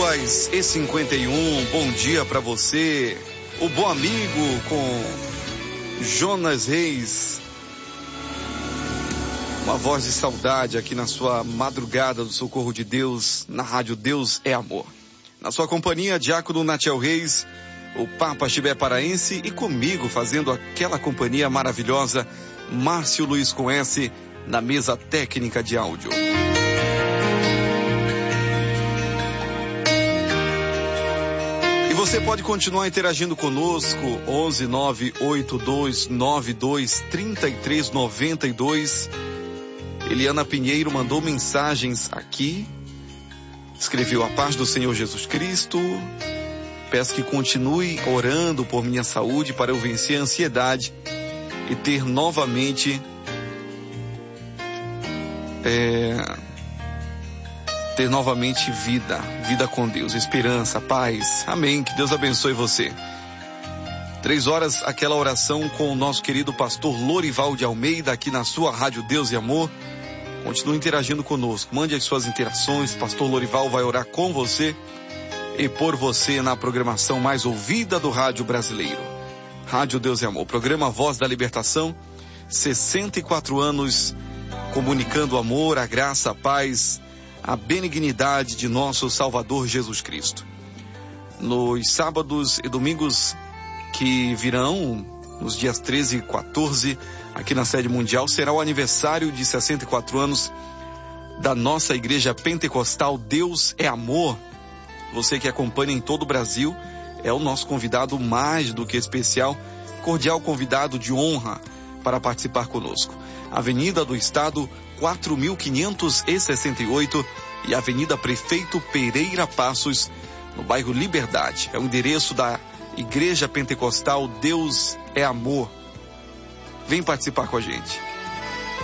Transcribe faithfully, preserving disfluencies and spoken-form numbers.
horas e cinquenta e um, bom dia para você, o bom amigo com Jonas Reis. Uma voz de saudade aqui na sua madrugada do Socorro de Deus, na rádio Deus é Amor. Na sua companhia, Diácono Natiel Reis, o Papa Chibé Paraense e comigo fazendo aquela companhia maravilhosa, Márcio Luiz com S, na mesa técnica de áudio. E você pode continuar interagindo conosco, onze nove oito dois nove dois três três nove dois. Eliana Pinheiro mandou mensagens aqui, escreveu: a paz do Senhor Jesus Cristo, peço que continue orando por minha saúde para eu vencer a ansiedade e ter novamente é, ter novamente vida, vida com Deus, esperança, paz, amém, que Deus abençoe você. Três horas, aquela oração com o nosso querido pastor Lorival de Almeida aqui na sua rádio Deus e Amor. Continue interagindo conosco, mande as suas interações, pastor Lorival vai orar com você e por você na programação mais ouvida do rádio brasileiro. Rádio Deus e Amor, programa Voz da Libertação, sessenta e quatro anos comunicando o amor, a graça, a paz, a benignidade de nosso Salvador Jesus Cristo. Nos sábados e domingos que virão, nos dias treze e quatorze, aqui na sede mundial, será o aniversário de sessenta e quatro anos da nossa igreja pentecostal Deus é Amor. Você que acompanha em todo o Brasil é o nosso convidado mais do que especial, cordial convidado de honra para participar conosco. Avenida do Estado quatro mil quinhentos e sessenta e oito e Avenida Prefeito Pereira Passos, no bairro Liberdade. É o endereço da Igreja Pentecostal Deus é Amor. Vem participar com a gente.